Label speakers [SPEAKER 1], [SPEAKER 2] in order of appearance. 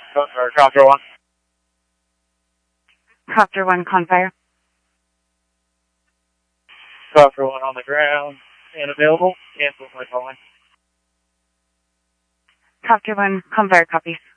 [SPEAKER 1] Or Copter 1.
[SPEAKER 2] Copter 1, Confire.
[SPEAKER 1] Copter 1 on the ground and available. Cancel my calling.
[SPEAKER 2] Copter 1, Confire, copy.